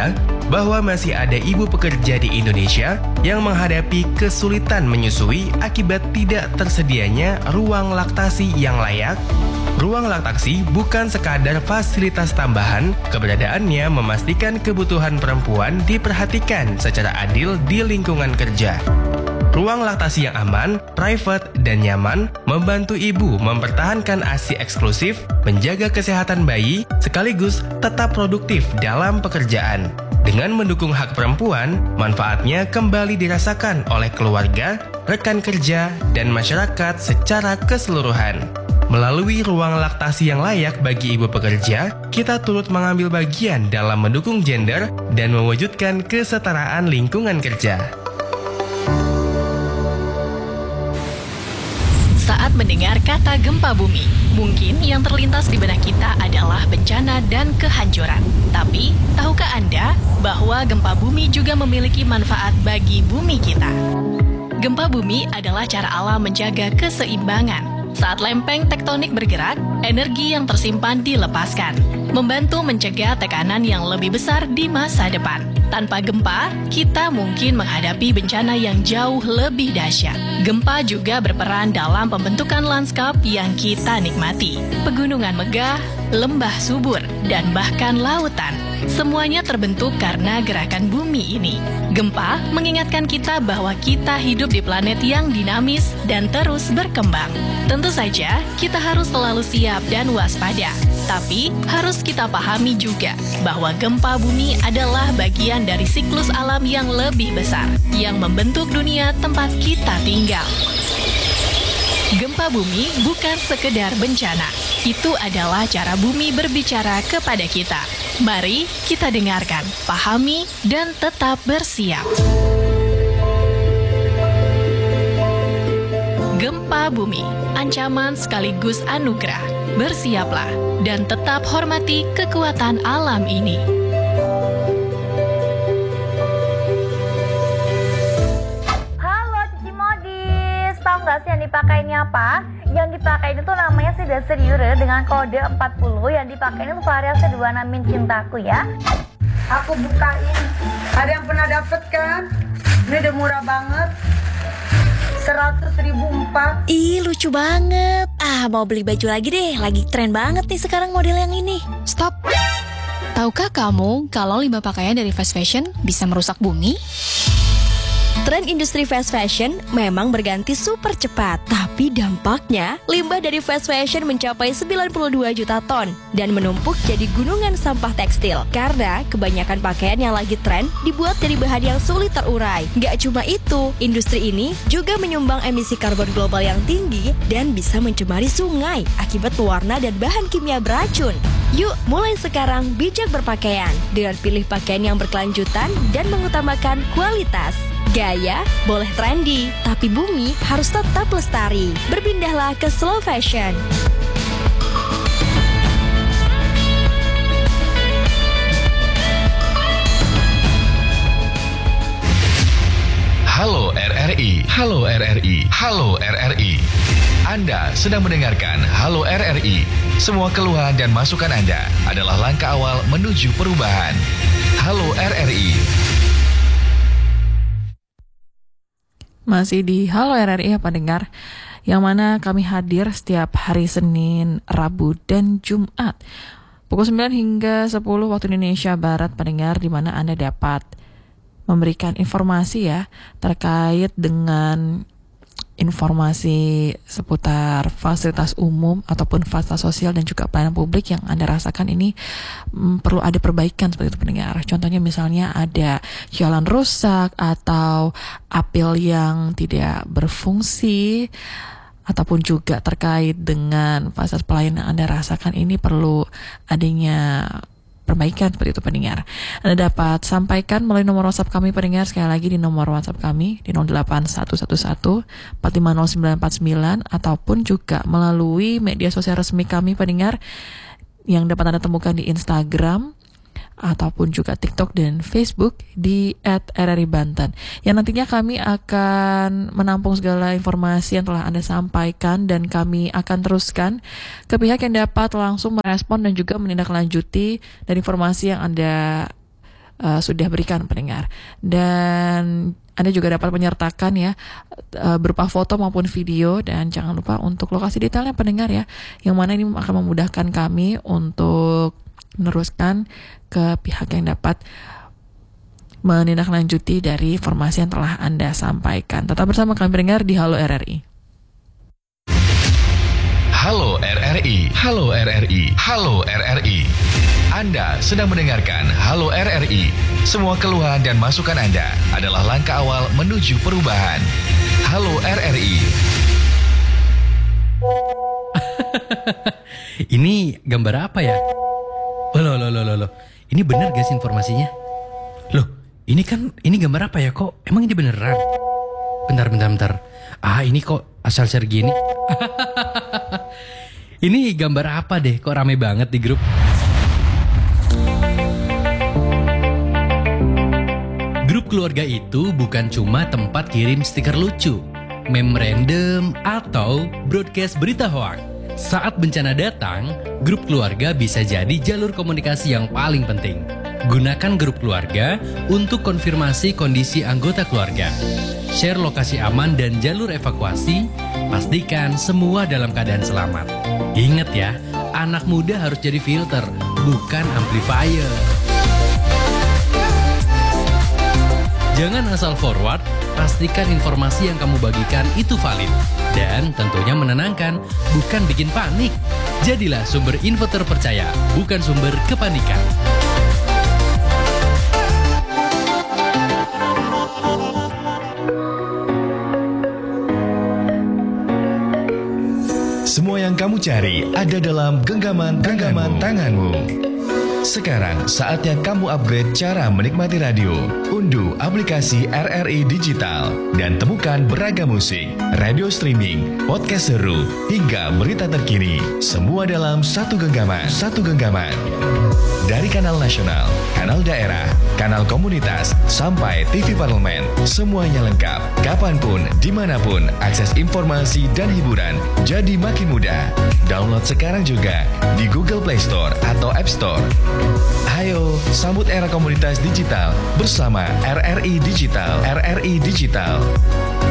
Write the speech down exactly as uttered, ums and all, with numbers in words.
adalah bahwa masih ada ibu pekerja di Indonesia yang menghadapi kesulitan menyusui akibat tidak tersedianya ruang laktasi yang layak. Ruang laktasi bukan sekadar fasilitas tambahan, keberadaannya memastikan kebutuhan perempuan diperhatikan secara adil di lingkungan kerja. Ruang laktasi yang aman, private, dan nyaman membantu ibu mempertahankan A S I eksklusif, menjaga kesehatan bayi, sekaligus tetap produktif dalam pekerjaan. Dengan mendukung hak perempuan, manfaatnya kembali dirasakan oleh keluarga, rekan kerja, dan masyarakat secara keseluruhan. Melalui ruang laktasi yang layak bagi ibu pekerja, kita turut mengambil bagian dalam mendukung gender dan mewujudkan kesetaraan lingkungan kerja. Saat mendengar kata gempa bumi, mungkin yang terlintas di benak kita adalah bencana dan kehancuran. Tapi, tahukah Anda bahwa gempa bumi juga memiliki manfaat bagi bumi kita? Gempa bumi adalah cara alam menjaga keseimbangan. Saat lempeng tektonik bergerak, energi yang tersimpan dilepaskan, membantu mencegah tekanan yang lebih besar di masa depan. Tanpa gempa, kita mungkin menghadapi bencana yang jauh lebih dahsyat. Gempa juga berperan dalam pembentukan lanskap yang kita nikmati. Pegunungan megah, lembah subur, dan bahkan lautan. Semuanya terbentuk karena gerakan bumi ini. Gempa mengingatkan kita bahwa kita hidup di planet yang dinamis dan terus berkembang. Tentu saja, kita harus selalu siap dan waspada. Tapi, harus kita pahami juga bahwa gempa bumi adalah bagian dari siklus alam yang lebih besar, yang membentuk dunia tempat kita tinggal. Gempa bumi bukan sekedar bencana. Itu adalah cara bumi berbicara kepada kita. Mari kita dengarkan, pahami, dan tetap bersiap. Gempa bumi, ancaman sekaligus anugerah. Bersiaplah dan tetap hormati kekuatan alam ini. Halo Cici Modis, tahu nggak sih yang dipakai ini apa? Yang dipakai itu namanya Sida Seriure dengan kode empat puluh. Yang dipakai itu variasi dua namin cintaku ya. Aku bukain. Ada yang pernah dapet kan? Ini udah murah banget. seratus ribu empat. Ih, lucu banget. Ah, mau beli baju lagi deh. Lagi tren banget nih sekarang model yang ini. Stop. Tahukah kamu kalau limbah pakaian dari fast fashion bisa merusak bumi? Tren industri fast fashion memang berganti super cepat, tapi dampaknya limbah dari fast fashion mencapai sembilan puluh dua juta ton dan menumpuk jadi gunungan sampah tekstil karena kebanyakan pakaian yang lagi tren dibuat dari bahan yang sulit terurai. Gak cuma itu, industri ini juga menyumbang emisi karbon global yang tinggi dan bisa mencemari sungai akibat pewarna dan bahan kimia beracun. Yuk, mulai sekarang bijak berpakaian dengan pilih pakaian yang berkelanjutan dan mengutamakan kualitas. Gaya boleh trendy, tapi bumi harus tetap lestari. Berpindahlah ke slow fashion. Halo R R I, Halo R R I, Halo R R I. Anda sedang mendengarkan Halo R R I. Semua keluhan dan masukan Anda adalah langkah awal menuju perubahan. Halo R R I. Masih di Halo R R I apa dengar, yang mana kami hadir setiap hari Senin, Rabu, dan Jumat pukul sembilan hingga sepuluh waktu Indonesia Barat pendengar, di mana Anda dapat memberikan informasi ya terkait dengan informasi seputar fasilitas umum ataupun fasilitas sosial dan juga pelayanan publik yang Anda rasakan ini mm, perlu ada perbaikan seperti itu pendengar. Contohnya misalnya ada jalan rusak atau apel yang tidak berfungsi, ataupun juga terkait dengan fasilitas pelayanan yang Anda rasakan ini perlu adanya perbaikan seperti itu pendengar. Anda dapat sampaikan melalui nomor WhatsApp kami pendengar, sekali lagi di nomor WhatsApp kami di nol delapan satu satu satu empat lima nol sembilan empat sembilan, ataupun juga melalui media sosial resmi kami pendengar yang dapat Anda temukan di Instagram ataupun juga TikTok dan Facebook di et r r i banten, yang nantinya kami akan menampung segala informasi yang telah Anda sampaikan dan kami akan teruskan ke pihak yang dapat langsung merespon dan juga menindaklanjuti dari informasi yang Anda uh, sudah berikan pendengar. Dan Anda juga dapat menyertakan ya uh, berupa foto maupun video, dan jangan lupa untuk lokasi detailnya pendengar ya, yang mana ini akan memudahkan kami untuk meneruskan ke pihak yang dapat menindaklanjuti dari informasi yang telah Anda sampaikan. Tetap bersama kami pendengar di Halo R R I. Halo R R I, Halo R R I, Halo R R I. Anda sedang mendengarkan Halo R R I. Semua keluhan dan masukan Anda adalah langkah awal menuju perubahan. Halo R R I. Ini gambar apa ya? Oh, loh, loh, loh, loh, loh. Ini benar guys informasinya? Loh, ini kan, ini gambar apa ya kok? Emang ini beneran? Bentar, bentar, bentar. Ah, ini kok asal share gini? Ini gambar apa deh? Kok rame banget di grup? Grup keluarga itu bukan cuma tempat kirim stiker lucu, meme random, atau broadcast berita hoax. Saat bencana datang, grup keluarga bisa jadi jalur komunikasi yang paling penting. Gunakan grup keluarga untuk konfirmasi kondisi anggota keluarga. Share lokasi aman dan jalur evakuasi, pastikan semua dalam keadaan selamat. Ingat ya, anak muda harus jadi filter, bukan amplifier. Jangan asal forward, pastikan informasi yang kamu bagikan itu valid. Dan tentunya menenangkan, bukan bikin panik. Jadilah sumber info terpercaya, bukan sumber kepanikan. Semua yang kamu cari ada dalam genggaman genggaman tanganmu. Sekarang saatnya kamu upgrade cara menikmati radio. Unduh aplikasi R R I Digital dan temukan beragam musik, radio streaming, podcast seru, hingga berita terkini. Semua dalam satu genggaman. Satu genggaman. Dari kanal nasional, kanal daerah, kanal komunitas, sampai T V parlemen, semuanya lengkap. Kapanpun, dimanapun, akses informasi dan hiburan jadi makin mudah. Download sekarang juga di Google Play Store atau App Store. Ayo, sambut era komunitas digital bersama R R I Digital. R R I Digital.